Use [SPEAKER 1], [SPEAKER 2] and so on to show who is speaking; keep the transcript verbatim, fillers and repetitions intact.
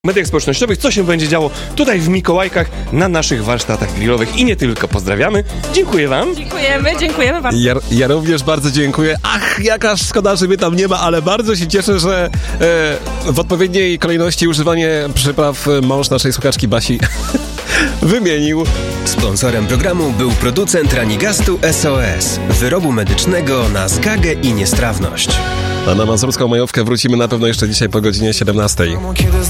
[SPEAKER 1] mediach społecznościowych, co się będzie działo tutaj w Mikołajkach na naszych warsztatach grillowych i nie tylko. Pozdrawiamy. Dziękuję wam.
[SPEAKER 2] Dziękujemy, dziękujemy bardzo.
[SPEAKER 3] Ja, ja również bardzo dziękuję. Ach, jaka szkoda, że mnie tam nie ma, ale bardzo się cieszę, że e, w odpowiedniej kolejności używanie przypraw mąż naszej słuchaczki Basi wymienił.
[SPEAKER 4] Sponsorem programu był producent Ranigastu S O S, wyrobu medycznego na zgagę i niestrawność.
[SPEAKER 3] A na Mazurską Majówkę wrócimy na pewno jeszcze dzisiaj po godzinie siedemnastej.